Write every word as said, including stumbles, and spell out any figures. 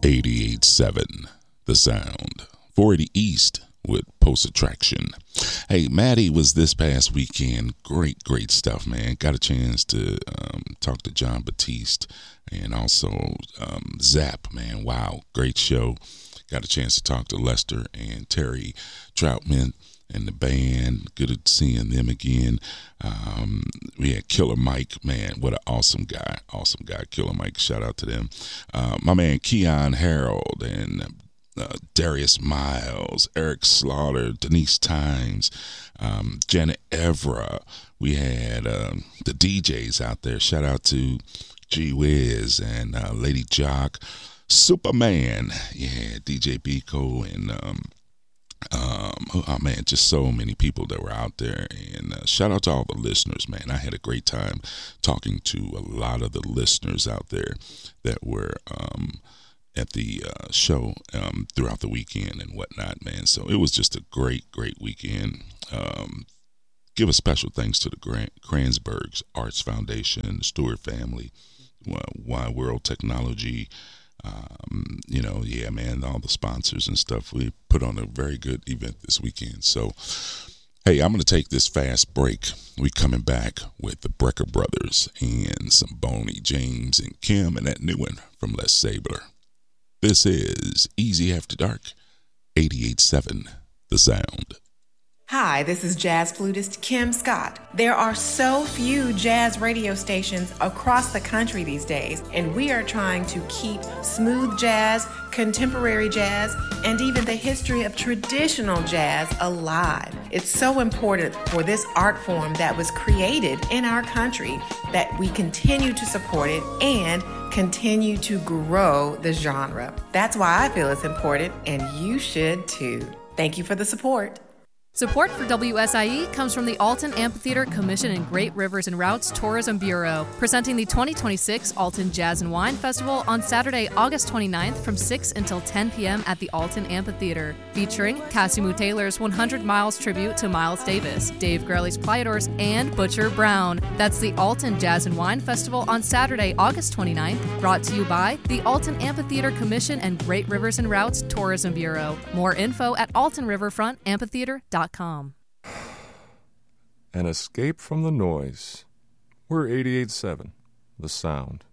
eighty-eight point seven The Sound. four eighty East with Post Attraction. Hey, Maddie was this past weekend. Great, great stuff, man. Got a chance to um, talk to John Batiste and also um, Zap, man. Wow, great show. Got a chance to talk to Lester and Terry Troutman and the band. Good at seeing them again. Um, we had Killer Mike, man. What an awesome guy. Awesome guy, Killer Mike. Shout out to them. Uh, my man Keon Harold and uh, Darius Miles, Eric Slaughter, Denise Times, um, Janet Evra. We had um, the D Js out there. Shout out to G Wiz and uh, Lady Jock. Superman. Yeah, D J Biko and um, Um, oh man, just so many people that were out there, and uh, shout out to all the listeners, man. I had a great time talking to a lot of the listeners out there that were um, at the uh, show um, throughout the weekend and whatnot, man. So it was just a great, great weekend. Um, give a special thanks to the Grant Kranzberg's Arts Foundation, the Stewart family, Wide World Technology. Um, you know, yeah, man, all the sponsors and stuff. We put on a very good event this weekend. So, hey, I'm going to take this fast break. We coming back with the Brecker Brothers and some Boney James and Kim and that new one from Les Sabler. This is Easy After Dark, eighty-eight point seven The Sound. Hi, this is jazz flutist Kim Scott. There are so few jazz radio stations across the country these days, and we are trying to keep smooth jazz, contemporary jazz, and even the history of traditional jazz alive. It's so important for this art form that was created in our country that we continue to support it and continue to grow the genre. That's why I feel it's important, and you should too. Thank you for the support. Support for W S I E comes from the Alton Amphitheater Commission and Great Rivers and Routes Tourism Bureau, presenting the twenty twenty-six Alton Jazz and Wine Festival on Saturday, August twenty-ninth from six until ten p.m. at the Alton Amphitheater, featuring Casimir Taylor's one hundred miles tribute to Miles Davis, Dave Greeley's Playadors, and Butcher Brown. That's the Alton Jazz and Wine Festival on Saturday, August twenty-ninth, brought to you by the Alton Amphitheater Commission and Great Rivers and Routes Tourism Bureau. More info at alton riverfront amphitheater dot com. An escape from the noise. We're eighty-eight point seven, The Sound.